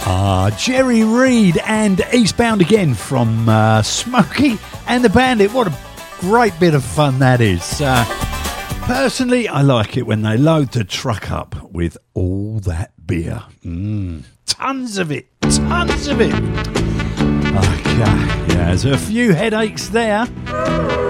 Jerry Reed and Eastbound Again from Smokey and the Bandit. What a great bit of fun that is. Personally, I like it when they load the truck up with all that beer. Tons of it. Tons of it. Okay, yeah, there's a few headaches there.